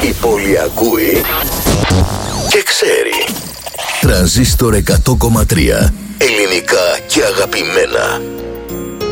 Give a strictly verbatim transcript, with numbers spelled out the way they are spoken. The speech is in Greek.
Η πόλη ακούει και ξέρει. Τρανζίστορ εκατό κόμμα τρία. Ελληνικά και αγαπημένα.